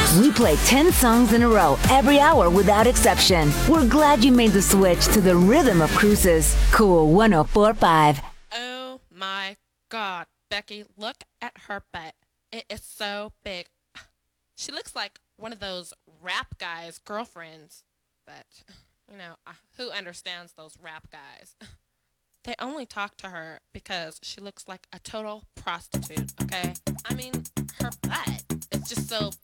We play 10 songs in a row every hour without exception. We're glad you made the switch to the rhythm of Cruises. Cool 104.5. Oh my God, Becky, look at her butt. It is so big. She looks like one of those rap guys' girlfriends. But, who understands those rap guys? They only talk to her because she looks like a total prostitute, okay? I mean, her butt is just so